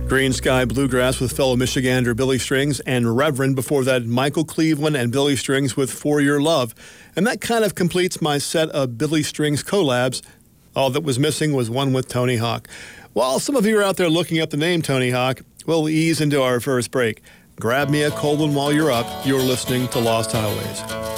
Green Sky Bluegrass with fellow Michigander Billy Strings, and Reverend before that, Michael Cleveland and Billy Strings with For Your Love. And that kind of completes my set of Billy Strings collabs. All that was missing was one with Tony Hawk. While some of you are out there looking up the name Tony Hawk, we'll ease into our first break. Grab me a cold one while you're up. You're listening to Lost Highways.